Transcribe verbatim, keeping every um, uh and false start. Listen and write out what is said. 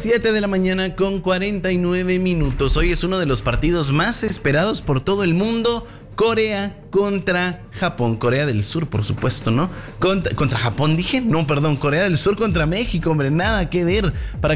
siete de la mañana con cuarenta y nueve minutos. Hoy es uno de los partidos más esperados por todo el mundo. Corea contra Japón. Corea del Sur, por supuesto, ¿no? Contra, contra Japón, dije. No, perdón. Corea del Sur contra México, hombre. Nada que ver. Para